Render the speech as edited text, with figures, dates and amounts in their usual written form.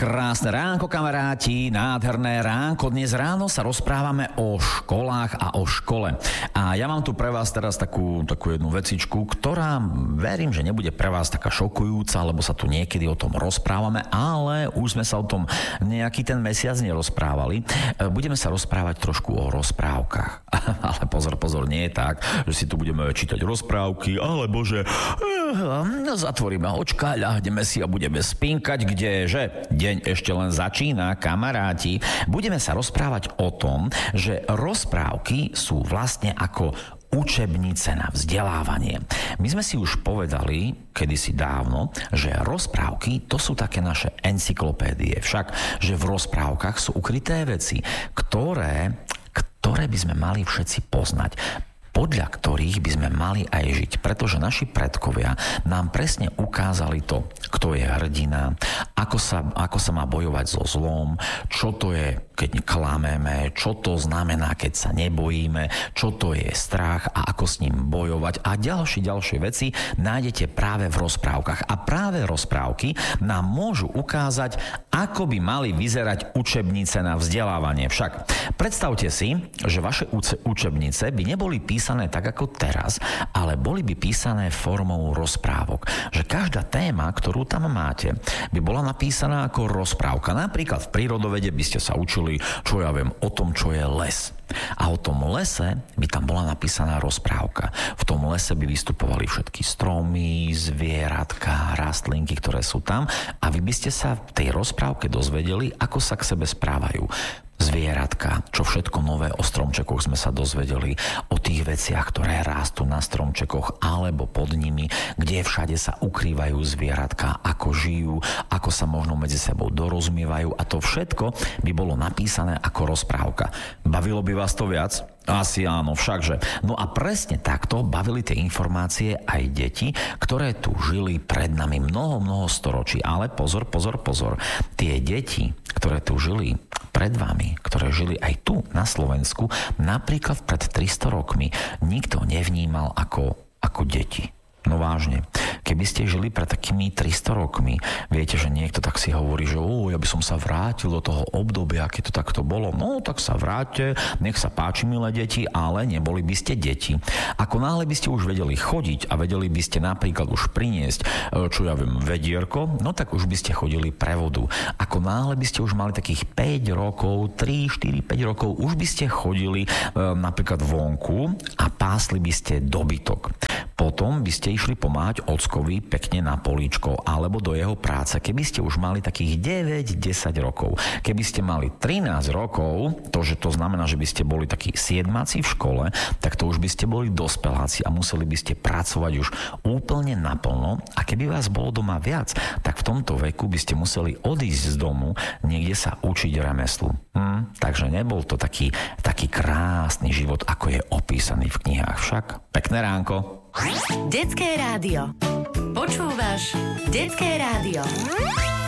Krásne ránko, kamaráti, nádherné ránko. Dnes ráno sa rozprávame o školách a o škole. A ja mám tu pre vás teraz takú jednu vecičku, ktorá verím, že nebude pre vás taká šokujúca, lebo sa tu niekedy o tom rozprávame, ale už sme sa o tom nejaký ten mesiac nerozprávali. Budeme sa rozprávať trošku o rozprávkach. Ale pozor, nie je tak, že si tu budeme čítať rozprávky, alebo že zatvoríme očka, ľahneme si a budeme spinkať, kdeže deň ešte len začína, kamaráti. Budeme sa rozprávať o tom, že rozprávky sú vlastne ako učebnice na vzdelávanie. My sme si už povedali kedysi dávno, že rozprávky to sú také naše encyklopédie. Však, že v rozprávkach sú ukryté veci, ktoré by sme mali všetci poznať, podľa ktorých by sme mali aj žiť. Pretože naši predkovia nám presne ukázali to, kto je hrdina, ako sa má bojovať so zlom, čo to je, keď klameme, čo to znamená, keď sa nebojíme, čo to je strach a ako s ním bojovať. A ďalšie veci nájdete práve v rozprávkach. A práve rozprávky nám môžu ukázať, ako by mali vyzerať učebnice na vzdelávanie. Však predstavte si, že vaše učebnice by neboli písané tak ako teraz, ale boli by písané formou rozprávok. Že každá téma, ktorú tam máte, by bola napísaná ako rozprávka. Napríklad v prírodovede by ste sa učili, čo ja viem, o tom, čo je les. A o tom lese by tam bola napísaná rozprávka. V tom lese by vystupovali všetky stromy, zvieratka, rastlinky, ktoré sú tam a vy by ste sa v tej rozprávke dozvedeli, ako sa k sebe správajú zvieratka, čo všetko nové o stromčekoch sme sa dozvedeli, o tých veciach, ktoré rástú na stromčekoch alebo pod nimi, kde všade sa ukrývajú zvieratka, ako žijú, ako sa možno medzi sebou dorozumievajú a to všetko by bolo napísané ako rozprávka. Bavilo by vás to viac? Asi áno, všakže. No a presne takto bavili tie informácie aj deti, ktoré tu žili pred nami mnoho storočí. Ale pozor. Tie deti, ktoré tu žili pred vami, ktoré žili aj tu na Slovensku, napríklad pred 300 rokmi, nikto nevnímal ako deti. No vážne. Keby ste žili pred takými 300 rokmi, viete, že niekto tak si hovorí, že ja by som sa vrátil do toho obdobia, keď to takto bolo. No, tak sa vráťte, nech sa páči, milé deti, ale neboli by ste deti. Ako náhle by ste už vedeli chodiť a vedeli by ste napríklad už priniesť, čo ja viem, vedierko, no tak už by ste chodili pre vodu. Ako náhle by ste už mali takých 5 rokov, 3, 4, 5 rokov, už by ste chodili napríklad vonku a pásli by ste dobytok. Potom by ste išli pomáhať ockovi pekne na políčko alebo do jeho práce, keby ste už mali takých 9-10 rokov. Keby ste mali 13 rokov, to znamená, že by ste boli takí siedmáci v škole, tak to už by ste boli dospeláci a museli by ste pracovať už úplne naplno a keby vás bolo doma viac, tak v tomto veku by ste museli odísť z domu, niekde sa učiť remeslu. Takže nebol to taký krásny život, ako je opísaný v knihách. Však pekné ránko. Detské rádio. Počúvaš Detské rádio.